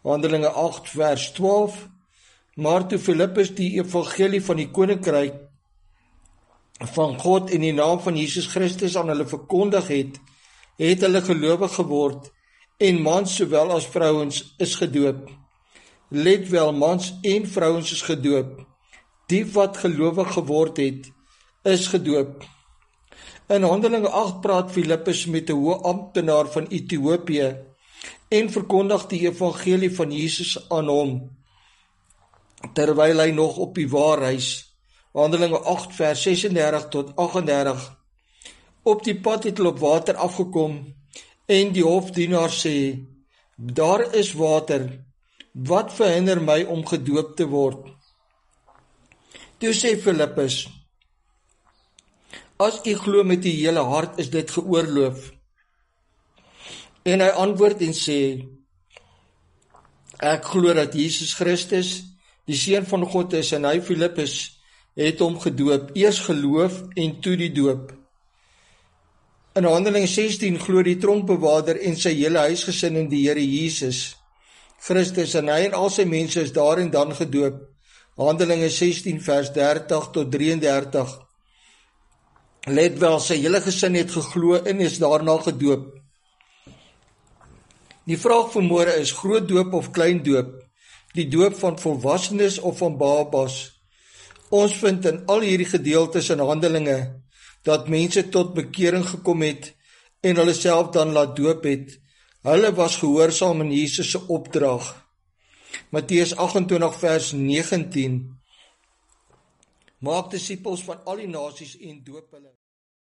Handelinge 8 vers 12, maar toe Filippus die evangelie van die koninkryk van God in die naam van Jesus Christus aan hulle verkondig het, het hulle gelowig geword, en mans sowel as vrouens is gedoop. Let wel, mans en vrouens is gedoop. Die wat gelowig geword het, is gedoop. In Handelinge 8 praat Filippus met 'n hoë amptenaar van Ethiopië en verkondig die evangelie van Jesus aan hom, terwyl hy nog op die waarreis. Handelinge 8 vers 36 tot 38. Op die pad het hulle op water afgekom, en die hofdienaar sê, daar is water, wat verhinder my om gedoop te word? Toe sê Filippus, as u glo met die hele hart, is dit geoorloof. En hy antwoord en sê, ek glo dat Jesus Christus die Seun van God is, en hy, Filippus, het hom gedoop, eers geloof en toe die doop. In Handelinge 16 glo die tronkbewaarder en sy hele huisgesin in die Here Jesus Christus, en hy en al sy mense is daar en dan gedoop. Handelinge 16 vers 30 tot 33. Let wel, sy hele gesin het geglo en is daarna gedoop. Die vraag vanmôre is, groot doop of klein doop? Die doop van volwassenes of van babas? Ons vind in al hierdie gedeeltes in Handelinge dat mense tot bekering gekom het en hulle self dan laat doop het. Hulle was gehoorsaam in Jesus se opdrag. Matteus 28 vers 19. Maak disippels van al die nasies en doop hulle.